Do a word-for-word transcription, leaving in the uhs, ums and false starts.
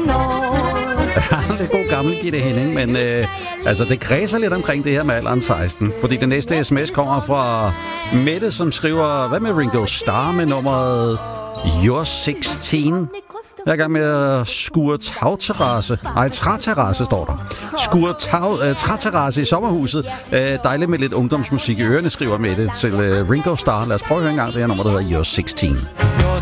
Det er god gammel Gitte Henning, men øh, altså det kredser lidt omkring det her med alderen seksten. Fordi det næste sms kommer fra Mette, som skriver, hvad med Ringo Starr med nummeret You're seksten? Jeg er i gang med at skure tagterrasse. Nej, træterrasse står der. Skure tag, øh, træterrasse i sommerhuset. Øh, dejligt med lidt ungdomsmusik i ørerne, skriver Mette til øh, Ringo Starr. Lad os prøve at høre en gang det her nummer, der hedder You're seksten.